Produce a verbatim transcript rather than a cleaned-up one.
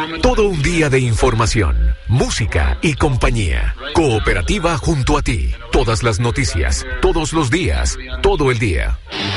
Todo un día de información, música y compañía. Cooperativa junto a ti. Todas las noticias, todos los días, todo el día.